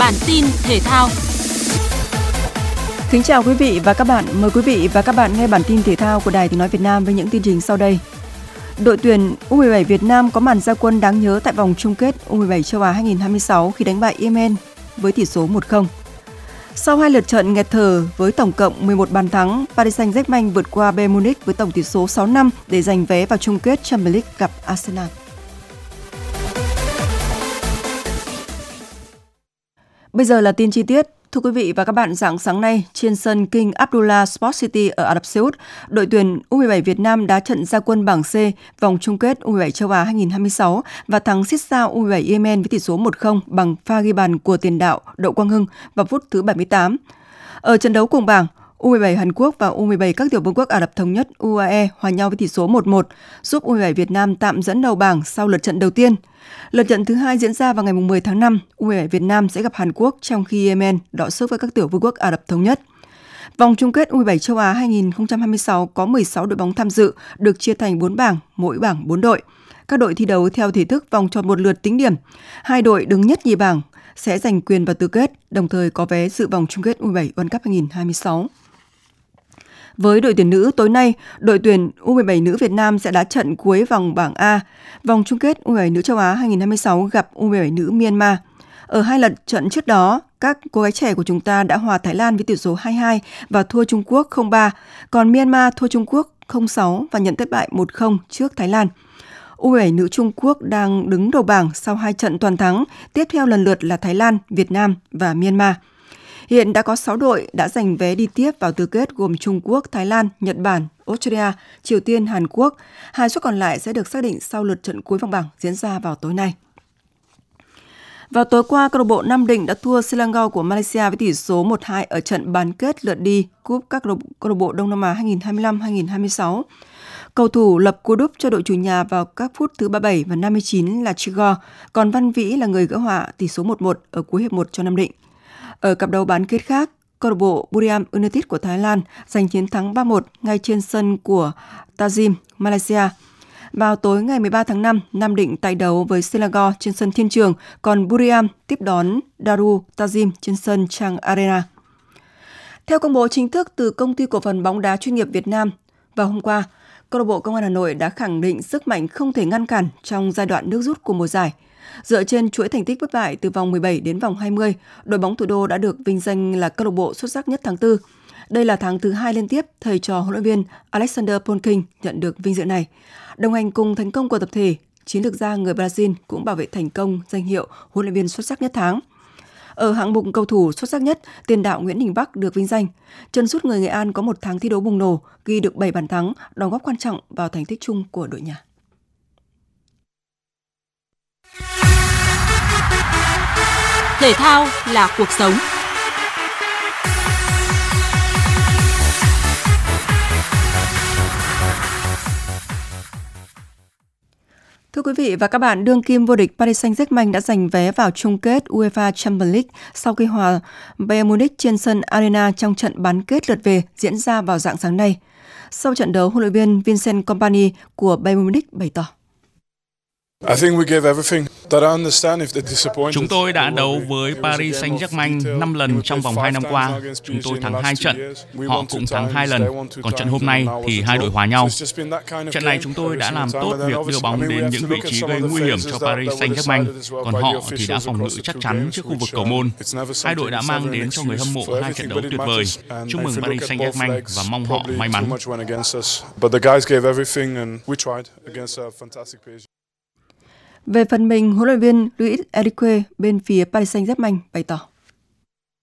Bản tin thể thao. Kính chào quý vị và các bạn. Mời quý vị và các bạn nghe bản tin thể thao của Đài Tiếng nói Việt Nam với những tin chính sau đây. Đội tuyển U17 Việt Nam có màn ra quân đáng nhớ tại vòng chung kết U17 châu Á 2026 khi đánh bại Yemen với tỷ số 1-0. Sau 2 lượt trận nghẹt thở với tổng cộng 11 bàn thắng, Paris Saint-Germain vượt qua Bayern Munich với tổng tỷ số 6-5 để giành vé vào chung kết Champions League gặp Arsenal. Bây giờ là tin chi tiết. Thưa quý vị và các bạn, rạng sáng nay, trên sân King Abdullah Sports City ở Ả Rập Xê Út, đội tuyển U17 Việt Nam đá trận ra quân bảng C vòng chung kết U17 châu Á 2026 và thắng siết sao U17 Yemen với tỷ số 1-0 bằng pha ghi bàn của tiền đạo Đậu Quang Hưng vào phút thứ 78. Ở trận đấu cùng bảng, U17 Hàn Quốc và U17 các tiểu vương quốc Ả Rập Thống Nhất UAE hòa nhau với tỷ số 1-1, giúp U17 Việt Nam tạm dẫn đầu bảng sau lượt trận đầu tiên. Lượt trận thứ hai diễn ra vào ngày 10 tháng 5, U17 Việt Nam sẽ gặp Hàn Quốc trong khi Yemen đọ sức với các tiểu vương quốc Ả Rập Thống Nhất. Vòng chung kết U17 châu Á 2026 có 16 đội bóng tham dự, được chia thành 4 bảng, mỗi bảng 4 đội. Các đội thi đấu theo thể thức vòng tròn một lượt tính điểm. 2 đội đứng nhất nhì bảng sẽ giành quyền vào tứ kết, đồng thời có vé dự vòng chung kết U17 World Cup 2026. Với đội tuyển nữ, tối nay, đội tuyển U17 nữ Việt Nam sẽ đá trận cuối vòng bảng A, vòng chung kết U17 nữ châu Á 2026 gặp U17 nữ Myanmar. Ở 2 lượt trận trước đó, các cô gái trẻ của chúng ta đã hòa Thái Lan với tỷ số 2-2 và thua Trung Quốc 0-3, còn Myanmar thua Trung Quốc 0-6 và nhận thất bại 1-0 trước Thái Lan. U17 nữ Trung Quốc đang đứng đầu bảng sau 2 trận toàn thắng, tiếp theo lần lượt là Thái Lan, Việt Nam và Myanmar. Hiện đã có 6 đội đã giành vé đi tiếp vào tứ kết gồm Trung Quốc, Thái Lan, Nhật Bản, Australia, Triều Tiên, Hàn Quốc. 2 suất còn lại sẽ được xác định sau lượt trận cuối vòng bảng diễn ra vào tối nay. Vào tối qua, câu lạc bộ Nam Định đã thua Selangor của Malaysia với tỷ số 1-2 ở trận bán kết lượt đi cúp các câu lạc bộ Đông Nam Á 2025-2026. Cầu thủ lập cú đúp cho đội chủ nhà vào các phút thứ 37 và 59 là Chigor, còn Văn Vĩ là người gỡ hòa tỷ số 1-1 ở cuối hiệp 1 cho Nam Định. Ở cặp đấu bán kết khác, câu lạc bộ Buriram United của Thái Lan giành chiến thắng 3-1 ngay trên sân của Tajim, Malaysia. Vào tối ngày 13 tháng 5, Nam Định tái đấu với Selangor trên sân Thiên Trường, còn Buriram tiếp đón Daru Tajim trên sân Chang Arena. Theo công bố chính thức từ Công ty Cổ phần Bóng đá Chuyên nghiệp Việt Nam, vào hôm qua, câu lạc bộ Công an Hà Nội đã khẳng định sức mạnh không thể ngăn cản trong giai đoạn nước rút của mùa giải. Dựa trên chuỗi thành tích bất bại từ vòng 17 đến vòng 20, đội bóng thủ đô đã được vinh danh là câu lạc bộ xuất sắc nhất tháng 4. Đây là tháng thứ 2 liên tiếp thầy trò huấn luyện viên Alexander Polking nhận được vinh dự này. Đồng hành cùng thành công của tập thể, chiến lược gia người Brazil cũng bảo vệ thành công danh hiệu huấn luyện viên xuất sắc nhất tháng. Ở hạng mục cầu thủ xuất sắc nhất, tiền đạo Nguyễn Đình Bắc được vinh danh. Chân sút người Nghệ An có một tháng thi đấu bùng nổ, ghi được 7 bàn thắng, đóng góp quan trọng vào thành tích chung của đội nhà. Thể thao là cuộc sống. Thưa quý vị và các bạn, đương kim vô địch Paris Saint-Germain đã giành vé vào chung kết UEFA Champions League sau khi hòa Bayern Munich trên sân Arena trong trận bán kết lượt về diễn ra vào rạng sáng nay. Sau trận đấu, huấn luyện viên Vincent Kompany của Bayern Munich bày tỏ: Chúng tôi đã đấu với Paris Saint-Germain 5 lần trong vòng 2 năm qua. Chúng tôi thắng 2 trận, họ cũng thắng 2 lần. Còn trận hôm nay thì hai đội hòa nhau. Trận này chúng tôi đã làm tốt việc đưa bóng đến những vị trí gây nguy hiểm cho Paris Saint-Germain, còn họ thì đã phòng ngự chắc chắn trước khu vực cầu môn. Hai đội đã mang đến cho người hâm mộ 2 trận đấu tuyệt vời. Chúc mừng Paris Saint-Germain và mong họ may mắn. Về phần mình, huấn luyện viên Luis Enrique bên phía Paris Saint-Germain bày tỏ: